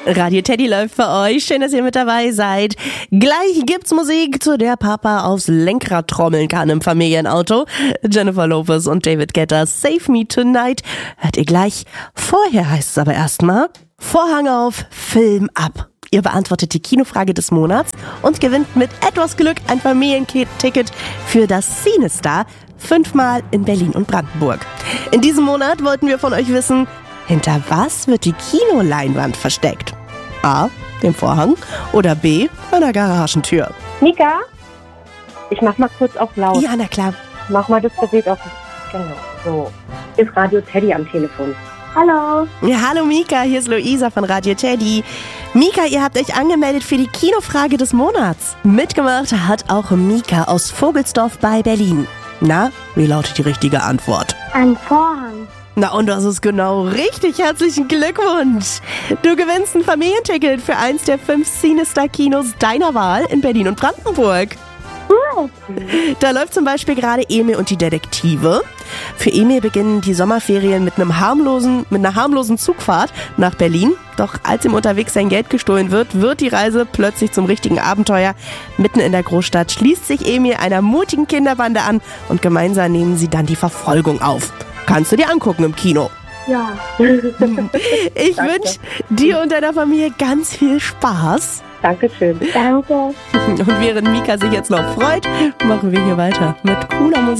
Radio Teddy läuft für euch. Schön, dass ihr mit dabei seid. Gleich gibt's Musik, zu der Papa aufs Lenkrad trommeln kann im Familienauto. Jennifer Lopez und David Guetta, Save Me Tonight. Hört ihr gleich. Vorher heißt es aber erstmal Vorhang auf, Film ab. Ihr beantwortet die Kinofrage des Monats und gewinnt mit etwas Glück ein Familienticket für das CineStar 5-mal in Berlin und Brandenburg. In diesem Monat wollten wir von euch wissen, hinter was wird die Kinoleinwand versteckt? A, dem Vorhang oder B, einer Garagentür? Mika, ich mach mal kurz auf laut. Ja, na klar. Mach mal das Gerät auf. Genau, so. Ist Radio Teddy am Telefon. Hallo. Ja, hallo Mika, hier ist Luisa von Radio Teddy. Mika, ihr habt euch angemeldet für die Kinofrage des Monats. Mitgemacht hat auch Mika aus Vogelsdorf bei Berlin. Na, wie lautet die richtige Antwort? Ein Vorhang. Na, und das ist genau richtig. Herzlichen Glückwunsch. Du gewinnst ein Familienticket für eins der 5 CineStar-Kinos deiner Wahl in Berlin und Brandenburg. Da läuft zum Beispiel gerade Emil und die Detektive. Für Emil beginnen die Sommerferien mit einer harmlosen Zugfahrt nach Berlin. Doch als ihm unterwegs sein Geld gestohlen wird die Reise plötzlich zum richtigen Abenteuer. Mitten in der Großstadt schließt sich Emil einer mutigen Kinderbande an und gemeinsam nehmen sie dann die Verfolgung auf. Kannst du dir angucken im Kino. Ja. Ich wünsche dir und deiner Familie ganz viel Spaß. Dankeschön. Danke. Und während Mika sich jetzt noch freut, machen wir hier weiter mit cooler Musik.